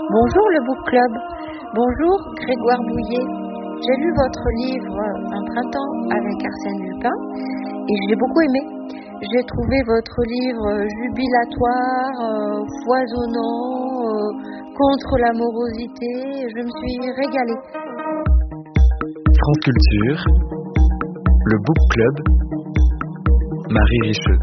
Bonjour le Book Club. Bonjour Grégoire Bouillet. J'ai lu votre livre Un printemps avec Arsène Lupin et je l'ai beaucoup aimé. J'ai trouvé votre livre jubilatoire, foisonnant, contre la morosité. Je me suis régalée. France Culture, le Book Club, Marie Richeux.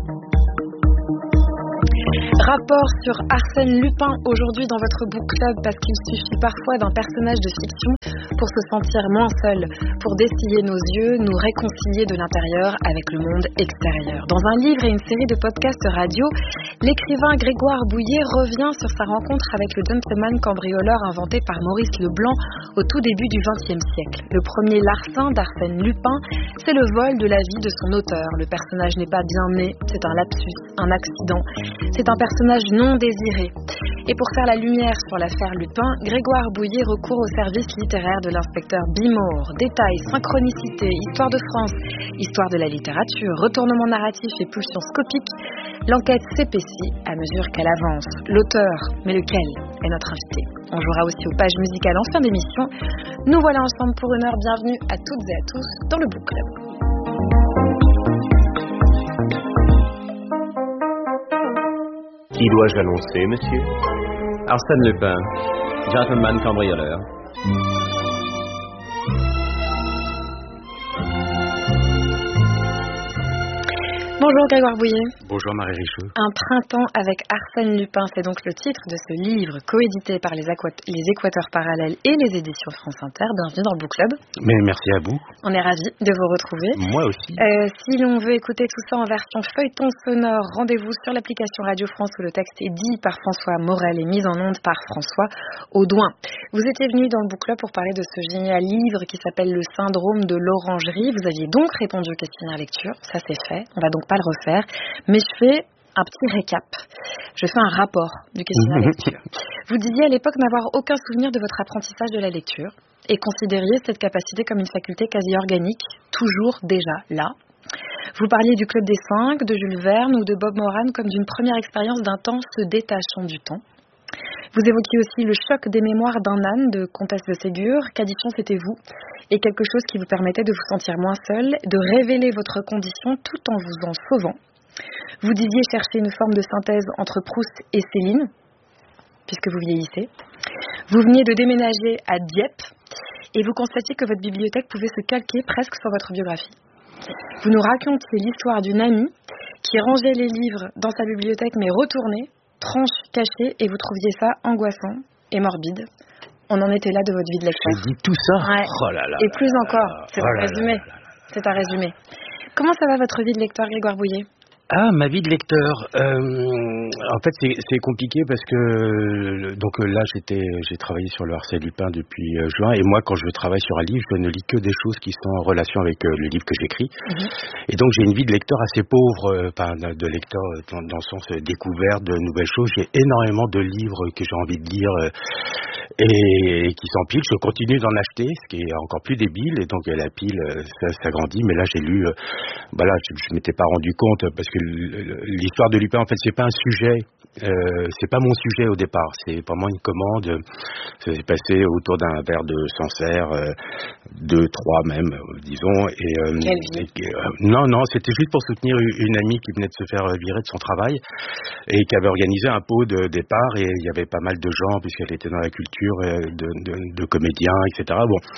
Rapport sur Arsène Lupin aujourd'hui dans votre book club, parce qu'il suffit parfois d'un personnage de fiction pour se sentir moins seul, pour dessiller nos yeux, nous réconcilier de l'intérieur avec le monde extérieur. Dans un livre et une série de podcasts radio, l'écrivain Grégoire Bouillet revient sur sa rencontre avec le gentleman cambrioleur inventé par Maurice Leblanc au tout début du XXe siècle. Le premier larcin d'Arsène Lupin, c'est le vol de la vie de son auteur. Le personnage n'est pas bien né, c'est un lapsus, un accident. C'est un personnage non désiré. Et pour faire la lumière sur l'affaire Lupin, Grégoire Bouillet recourt au service littéraire de l'inspecteur Bimor. Détails, synchronicité, histoire de France, histoire de la littérature, retournement narratif et pulsion scopique, l'enquête s'épaissit à mesure qu'elle avance. L'auteur, mais lequel, est notre invité. On jouera aussi aux pages musicales en fin d'émission. Nous voilà ensemble pour une heure. Bienvenue à toutes et à tous dans le Book Club. Qui dois-je annoncer, monsieur? Arsène Lupin, gentleman cambrioleur. Bonjour Grégoire Bouillet. Bonjour Marie Richeux. Un printemps avec Arsène Lupin, c'est donc le titre de ce livre coédité par les Équateurs Parallèles et les éditions France Inter. Bienvenue dans le Book Club. Mais merci à vous. On est ravis de vous retrouver. Moi aussi. Si l'on veut écouter tout ça en version feuilleton sonore, rendez-vous sur l'application Radio France où le texte est dit par François Morel et mis en onde par François Audouin. Vous étiez venu dans le Book Club pour parler de ce génial livre qui s'appelle Le syndrome de l'orangerie. Vous aviez donc répondu au questionnaire lecture, ça c'est fait. On va donc pas le refaire, mais je fais un petit récap. Je fais un rapport du questionnaire lecture. Vous disiez à l'époque n'avoir aucun souvenir de votre apprentissage de la lecture et considériez cette capacité comme une faculté quasi organique, toujours déjà là. Vous parliez du Club des 5, de Jules Verne ou de Bob Moran comme d'une première expérience d'un temps se détachant du temps. Vous évoquiez aussi le choc des mémoires d'un âne de Comtesse de Ségur, qu'addition c'était vous, et quelque chose qui vous permettait de vous sentir moins seul, de révéler votre condition tout en vous en sauvant. Vous disiez chercher une forme de synthèse entre Proust et Céline, puisque vous vieillissez. Vous veniez de déménager à Dieppe, et vous constatiez que votre bibliothèque pouvait se calquer presque sur votre biographie. Vous nous racontiez l'histoire d'une amie qui rangeait les livres dans sa bibliothèque mais retournée, tranche cachée, et vous trouviez ça angoissant et morbide. On en était là de votre vie de lecteur. J'ai dit tout ça. Ouais. Oh là là. Et plus encore. C'est un résumé. Là. C'est un résumé. Comment ça va votre vie de lecteur, Grégoire Bouillet? Ah, ma vie de lecteur. En fait, c'est compliqué parce que donc là, j'ai travaillé sur le Arsène Lupin depuis juin, et moi, quand je travaille sur un livre, je ne lis que des choses qui sont en relation avec le livre que j'écris. Et donc, j'ai une vie de lecteur assez pauvre, de lecteur dans le sens découverte de nouvelles choses. J'ai énormément de livres que j'ai envie de lire et qui s'empilent. Je continue d'en acheter, ce qui est encore plus débile, et donc la pile ça grandit. Mais là, j'ai lu, je m'étais pas rendu compte parce que l'histoire de Lupin, en fait, c'est pas un sujet, c'est pas mon sujet au départ, c'est vraiment une commande. Ça s'est passé autour d'un verre de Sancerre, 2, 3 même, disons. Non, c'était juste pour soutenir une amie qui venait de se faire virer de son travail et qui avait organisé un pot de départ, et il y avait pas mal de gens puisqu'elle était dans la culture, de comédiens, etc.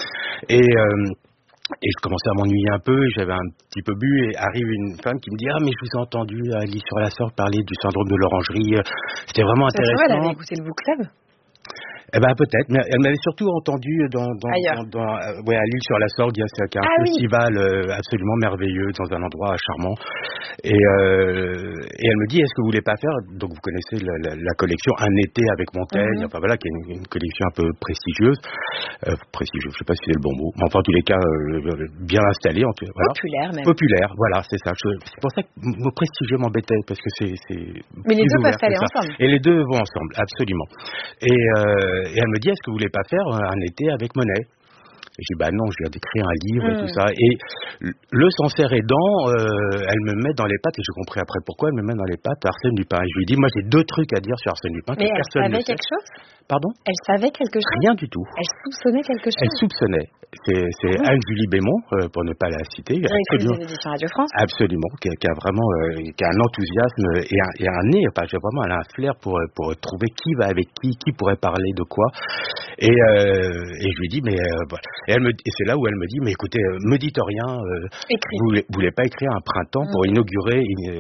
Et je commençais à m'ennuyer un peu, j'avais un petit peu bu, et arrive une femme qui me dit « Ah, mais je vous ai entendu à Lille sur la Sorgue parler du syndrome de l'orangerie, c'était vraiment intéressant. » C'est vrai, elle avait écouté le Book Club? Eh ben peut-être, mais elle m'avait surtout entendu à Lille sur la Sorgue, c'est un festival absolument merveilleux dans un endroit charmant. Et elle me dit, est-ce que vous voulez pas faire, donc vous connaissez la collection Un été avec Montaigne, enfin voilà, qui est une collection un peu prestigieuse, je sais pas si c'est le bon mot, mais enfin en tous les cas bien installée, voilà. Populaire même. Populaire, voilà, c'est ça. C'est pour ça que le mot prestigieux m'embêtait, parce que c'est. Mais les deux peuvent aller ensemble. Et les deux vont ensemble, absolument. Et elle me dit, est-ce que vous voulez pas faire un été avec Monet? Et je dis bah non, je viens d'écrire un livre et tout ça. Et le Sancerre aidant, elle me met dans les pattes, et j'ai compris après pourquoi elle me met dans les pattes Arsène Lupin. Et je lui dis moi j'ai 2 trucs à dire sur Arsène Lupin Mais que personne ne sait. elle savait quelque chose? Pardon? Elle savait quelque chose? Rien du tout. Elle soupçonnait quelque chose? Elle soupçonnait. C'est Anne-Julie Bémont, pour ne pas la citer. Directrice des éditions Radio France. Absolument, qui a vraiment qui a un enthousiasme et un nez, vraiment elle a un flair pour trouver qui va avec qui pourrait parler de quoi. Et je lui dis mais et c'est là où elle me dit mais écoutez, me dites rien, vous voulez pas écrire un printemps pour inaugurer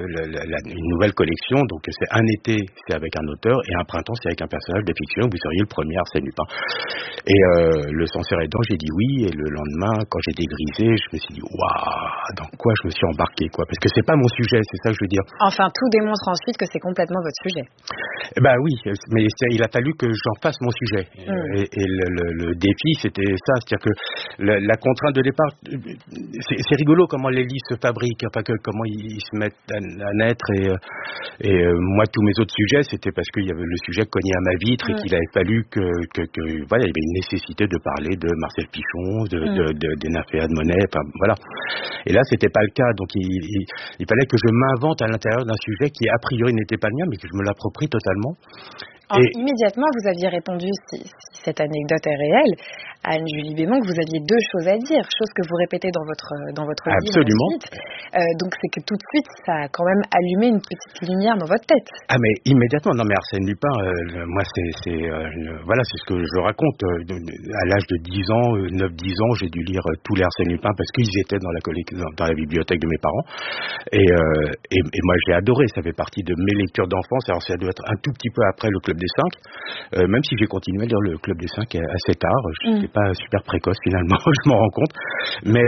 une nouvelle collection, donc c'est un été c'est avec un auteur et un printemps c'est avec un personnage de fiction, vous seriez le premier Arsène Lupin. Et le Sancerre aidant, j'ai dit oui, et le lendemain quand j'ai dégrisé, je me suis dit waouh, dans quoi je me suis embarqué quoi, parce que c'est pas mon sujet, c'est ça que je veux dire. Enfin, tout démontre ensuite que c'est complètement votre sujet. Bah oui, mais il a fallu que j'en fasse mon sujet. Et le défi, c'était ça, c'est-à-dire que la contrainte de départ, c'est rigolo comment les livres se fabriquent, enfin comment ils se mettent à naître. Et moi, tous mes autres sujets, c'était parce qu'il y avait le sujet cogné à ma vitre et qu'il avait fallu que voilà, il y avait une nécessité de parler de Marcel Pichon, des Nymphéas de Monet, enfin voilà. Et là, c'était pas le cas, donc il fallait que je m'invente à l'intérieur d'un sujet qui a priori n'était pas le mien, mais que je me l'approprie totalement. Immédiatement, vous aviez répondu, si cette anecdote est réelle, à Anne-Julie Bémont, que vous aviez 2 choses à dire, chose que vous répétez dans votre Absolument. livre. Donc c'est que tout de suite, ça a quand même allumé une petite lumière dans votre tête. Ah mais immédiatement, non mais Arsène Lupin, moi voilà, c'est ce que je raconte. À l'âge de 10 ans, 9-10 ans, j'ai dû lire tous les Arsène Lupin parce qu'ils étaient dans la bibliothèque de mes parents. Et moi j'ai adoré, ça fait partie de mes lectures d'enfance. Alors ça doit être un tout petit peu après le Club des 5, même si j'ai continué à lire le Club des 5 assez tard. Je n'étais pas super précoce finalement, je m'en rends compte. Mais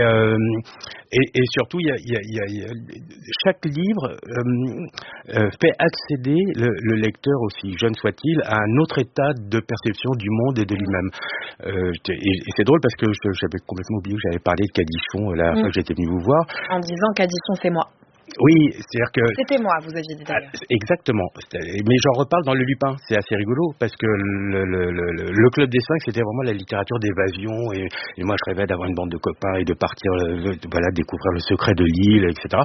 et surtout, chaque livre fait accéder le lecteur, aussi jeune soit-il, à un autre état de perception du monde et de lui-même. Et c'est drôle parce que j'avais complètement oublié que j'avais parlé de Cadichon la fois que j'étais venu vous voir. En disant Cadichon, c'est moi. Oui, c'est-à-dire que... C'était moi, vous aviez dit d'ailleurs. Exactement. Mais j'en reparle dans le Lupin. C'est assez rigolo parce que le Club des 5, c'était vraiment la littérature d'évasion. Et moi, je rêvais d'avoir une bande de copains et de partir, découvrir le secret de l'île, etc.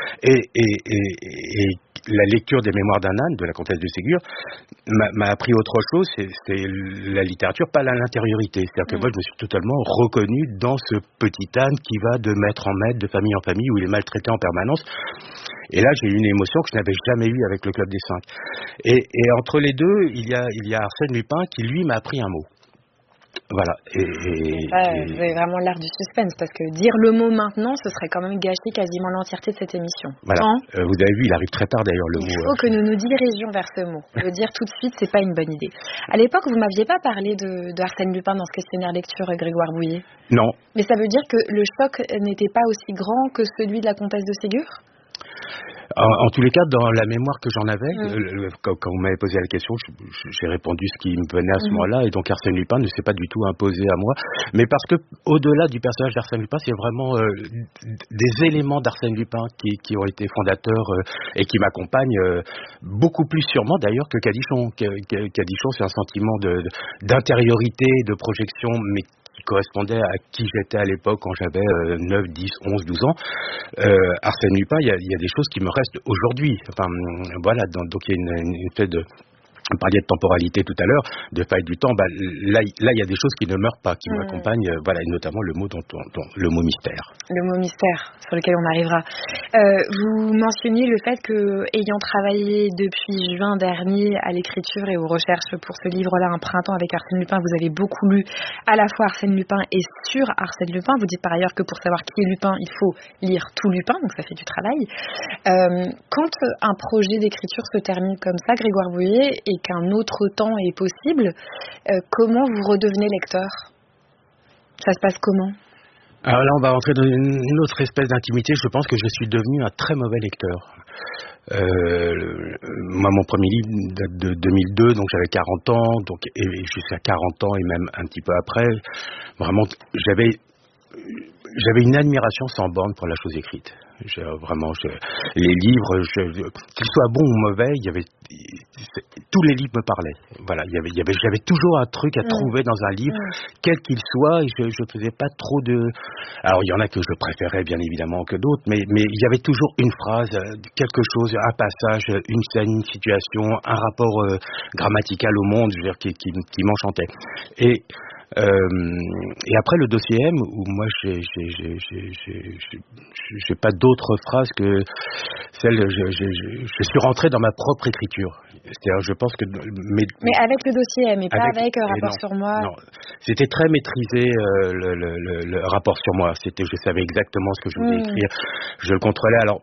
Et la lecture des Mémoires d'un âne, de la comtesse de Ségur, m'a appris autre chose. C'est la littérature, pas l'intériorité. C'est-à-dire que moi, je me suis totalement reconnu dans ce petit âne qui va de maître en maître, de famille en famille, où il est maltraité en permanence. Et là, j'ai eu une émotion que je n'avais jamais eue avec le Club des 5. Et entre les deux, il y a Arsène Lupin qui, lui, m'a appris un mot. Voilà. C'est vraiment l'art du suspense, parce que dire le mot maintenant, ce serait quand même gâcher quasiment l'entièreté de cette émission. Voilà. Vous avez vu, il arrive très tard d'ailleurs le mot. Il faut que nous nous dirigions vers ce mot. Le dire tout de suite, c'est pas une bonne idée. À l'époque, vous m'aviez pas parlé d'Arsène Lupin dans ce questionnaire lecture, Grégoire Bouillet. Non. Mais ça veut dire que le choc n'était pas aussi grand que celui de la comtesse de Ségur? En tous les cas, dans la mémoire que j'en avais, quand vous m'avez posé la question, j'ai répondu ce qui me venait à ce moment-là, et donc Arsène Lupin ne s'est pas du tout imposé à moi, mais parce que au-delà du personnage d'Arsène Lupin, c'est vraiment des éléments d'Arsène Lupin qui ont été fondateurs et qui m'accompagnent beaucoup plus sûrement d'ailleurs que Cadichon. Cadichon, c'est un sentiment d'intériorité, de projection, mais qui correspondait à qui j'étais à l'époque quand j'avais 9, 10, 11, 12 ans. Arsène Lupin, il y a des choses qui me restent aujourd'hui. Enfin, voilà, donc il y a une espèce de... On parlait de temporalité tout à l'heure, de faille du temps. Là, il y a des choses qui ne meurent pas, qui m'accompagnent. Voilà, et notamment le mot le mot mystère. Le mot mystère, sur lequel on arrivera. Vous mentionniez le fait que, ayant travaillé depuis juin dernier à l'écriture et aux recherches pour ce livre-là, Un printemps avec Arsène Lupin, vous avez beaucoup lu à la fois Arsène Lupin et sur Arsène Lupin. Vous dites par ailleurs que pour savoir qui est Lupin, il faut lire tout Lupin, donc ça fait du travail. Quand un projet d'écriture se termine comme ça, Grégoire Bouillet, et qu'un autre temps est possible, comment vous redevenez lecteur? Ça se passe comment? Alors là, on va rentrer dans une autre espèce d'intimité. Je pense que je suis devenu un très mauvais lecteur. Moi, mon premier livre date de 2002, donc j'avais 40 ans, et jusqu'à 40 ans et même un petit peu après, vraiment, j'avais j'avais une admiration sans borne pour la chose écrite. Les livres, qu'ils soient bons ou mauvais, tous les livres me parlaient. Voilà, j'avais toujours un truc à trouver dans un livre, quel qu'il soit, et je faisais pas trop de. Alors il y en a que je préférais bien évidemment que d'autres, mais il y avait toujours une phrase, quelque chose, un passage, une scène, une situation, un rapport grammatical au monde, je veux dire, qui m'enchantait. Et après le dossier M, où moi j'ai pas d'autre phrase que celle, je suis rentré dans ma propre écriture. C'est-à-dire, je pense que mais avec le dossier M, et pas avec rapport sur moi. Non, c'était très maîtrisé le rapport sur moi. Je savais exactement ce que je voulais écrire. Je le contrôlais. Alors,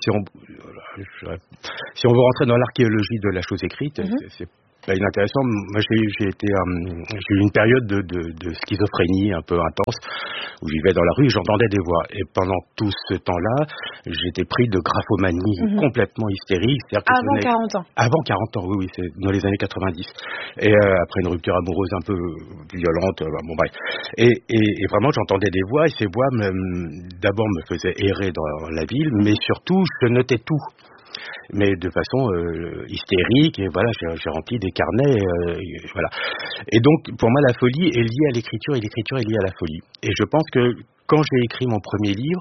si on veut rentrer dans l'archéologie de la chose écrite, c'est inintéressant. Moi, j'ai eu une période de schizophrénie un peu intense où je vivais dans la rue et j'entendais des voix. Et pendant tout ce temps-là, j'étais pris de graphomanie complètement hystérique. Avant 40 ans. Avant 40 ans, oui, c'est dans les années 90. Et après une rupture amoureuse un peu violente, bon bref. Et vraiment, j'entendais des voix et ces voix d'abord me faisaient errer dans la ville, mais surtout, je notais tout. Mais de façon hystérique, et voilà, j'ai rempli des carnets, voilà. Et donc, pour moi, la folie est liée à l'écriture, et l'écriture est liée à la folie. Et je pense que quand j'ai écrit mon premier livre,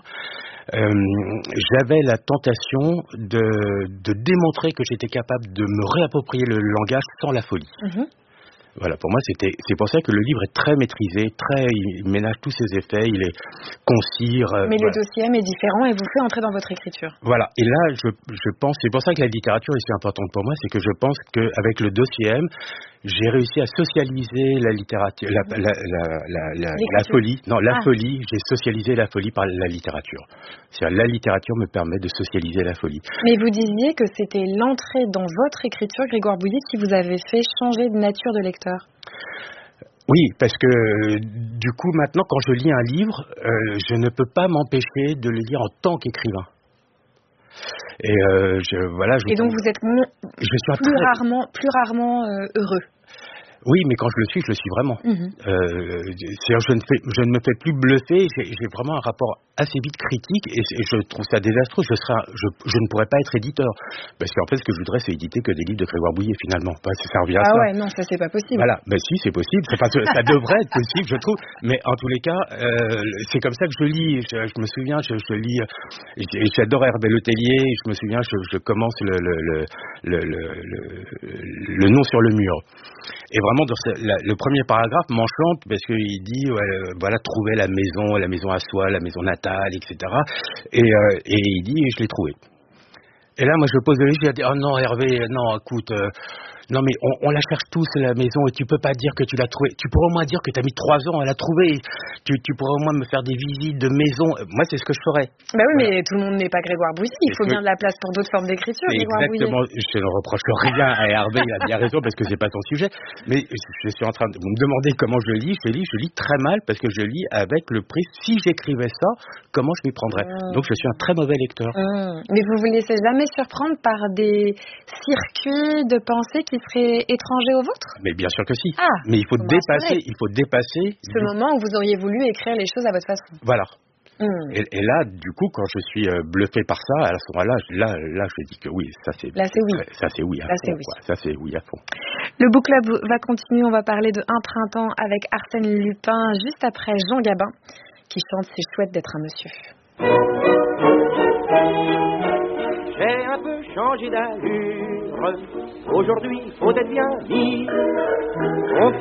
j'avais la tentation de démontrer que j'étais capable de me réapproprier le langage sans la folie. Voilà, pour moi, c'est pour ça que le livre est très maîtrisé, il ménage tous ses effets, il est concis. Mais le dossier M est différent et vous fait entrer dans votre écriture. Voilà, et là, je pense, c'est pour ça que la littérature est si importante pour moi, c'est que je pense qu'avec le dossier M, j'ai réussi à socialiser la littérature, la folie. Non, la folie, j'ai socialisé la folie par la littérature. C'est-à-dire, la littérature me permet de socialiser la folie. Mais vous disiez que c'était l'entrée dans votre écriture, Grégoire Bouillet, qui vous avait fait changer de nature de lecteur. Oui, parce que du coup, maintenant, quand je lis un livre, je ne peux pas m'empêcher de le lire en tant qu'écrivain. Et et donc vous êtes plus rarement heureux. Oui, mais quand je le suis vraiment. C'est-à-dire, je ne me fais plus bluffer. J'ai vraiment un rapport assez vite critique et je trouve ça désastreux. Je ne pourrais pas être éditeur parce qu'en fait, ce que je voudrais, c'est éditer que des livres de Grégoire Bouillet finalement. Ça revient à ça. Ah ouais, non, ça c'est pas possible. Voilà, ben si, c'est possible. Ça devrait être possible, je trouve. Mais en tous les cas, c'est comme ça que je lis. Je me souviens, je lis. J'adore Hervé Letellier. Je me souviens, je commence le nom sur le mur. Et vraiment, le premier paragraphe m'enchante parce qu'il dit, voilà, trouver la maison à soi, la maison natale, etc. Et il dit, je l'ai trouvée. Et là, moi, je me pose le livre, je dis, oh non, Hervé, non, écoute, non, mais on la cherche tous, la maison, et tu peux pas dire que tu l'as trouvée. Tu pourrais au moins dire que tu as mis 3 ans à la trouver. Tu pourrais au moins me faire des visites de maison. Moi, c'est ce que je ferais. Bah oui, voilà. Mais tout le monde n'est pas Grégoire Bouillet. Il faut bien de la place pour d'autres formes d'écriture, Grégoire Bouillet. Exactement. Je ne reproche rien à Hervé, il a bien raison, parce que c'est pas son sujet. Mais je suis en train de me demander comment je lis. Je lis très mal, parce que je lis avec le prisme. Si j'écrivais ça, comment je m'y prendrais? Donc, je suis un très mauvais lecteur. Mais vous vous laissez jamais surprendre par des circuits de pensée qui seraient étrangers aux vôtres? Mais bien sûr que si. Mais il faut dépasser ce moment où vous auriez voulu écrire les choses à votre façon. Voilà. Et là, du coup, quand je suis bluffé par ça, à ce moment-là, je dis que oui, ça c'est. Là, c'est oui. Ça c'est oui à fond. Ça c'est oui à fond. Le book club va continuer. On va parler de Un printemps avec Arsène Lupin juste après Jean Gabin qui chante C'est chouette d'être un monsieur. J'ai un peu changé d'allure. Aujourd'hui, faut être bien mis. On